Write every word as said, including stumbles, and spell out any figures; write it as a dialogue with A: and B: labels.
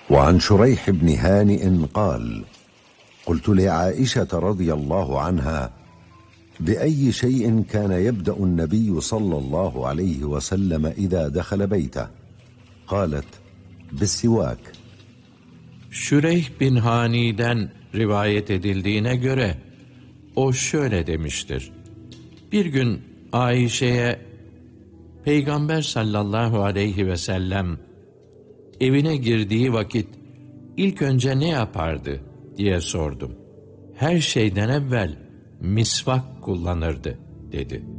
A: وعن شريح بن هانئ قال: قلت لعائشة رضي الله عنها: بأي شيء كان يبدأ النبي صلى الله عليه وسلم إذا دخل بيته؟ قالت: بالسواك.
B: Şureyh bin Hani'den rivayet edildiğine göre o şöyle demiştir: Bir gün Ayşe'ye Peygamber sallallahu aleyhi ve sellem evine girdiği vakit ilk önce ne yapardı diye sordum. Her şeyden evvel misvak kullanırdı dedi.